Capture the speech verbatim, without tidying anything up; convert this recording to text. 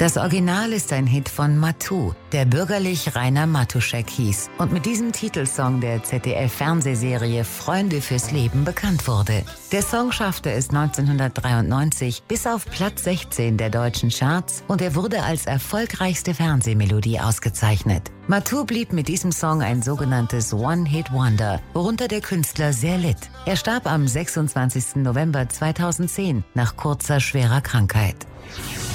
Das Original ist ein Hit von Matu, der bürgerlich Rainer Matuschek hieß und mit diesem Titelsong der Z D F-Fernsehserie Freunde fürs Leben bekannt wurde. Der Song schaffte es neunzehnhundertdreiundneunzig bis auf Platz sechzehn der deutschen Charts und er wurde als erfolgreichste Fernsehmelodie ausgezeichnet. Matu blieb mit diesem Song ein sogenanntes One-Hit-Wonder, worunter der Künstler sehr litt. Er starb am sechsundzwanzigsten November zweitausendzehn nach kurzer schwerer Krankheit.